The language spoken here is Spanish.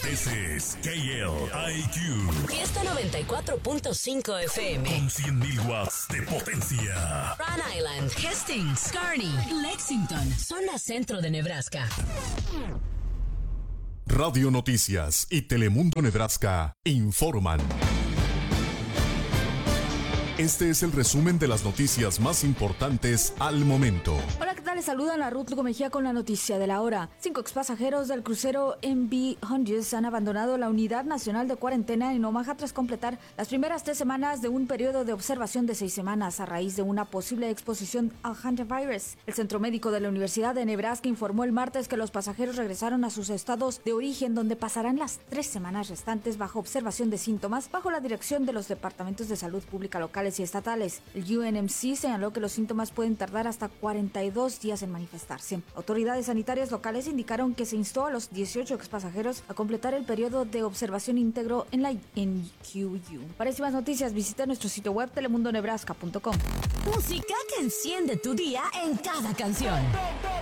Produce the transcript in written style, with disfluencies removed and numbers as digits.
Ese es KLIQ. Fiesta 94.5 FM. Con 100.000 watts de potencia. Rhode Island, Hastings, Kearney, Lexington, zona centro de Nebraska. Radio Noticias y Telemundo Nebraska informan. Este es el resumen de las noticias más importantes al momento. Hola, ¿qué tal? Les saludan a Ruth Lugo Mejía con la noticia de la hora. 5 expasajeros del crucero MV Hunges han abandonado la Unidad Nacional de Cuarentena en Omaha tras completar las primeras 3 semanas de un periodo de observación de 6 semanas a raíz de una posible exposición al hantavirus. El Centro Médico de la Universidad de Nebraska informó el martes que los pasajeros regresaron a sus estados de origen, donde pasarán las 3 semanas restantes bajo observación de síntomas bajo la dirección de los departamentos de salud pública locales y estatales. El UNMC señaló que los síntomas pueden tardar hasta 42 días en manifestarse. Autoridades sanitarias locales indicaron que se instó a los 18 expasajeros a completar el periodo de observación íntegro en la NQU. Para más noticias, visita nuestro sitio web telemundonebraska.com. Música que enciende tu día en cada canción.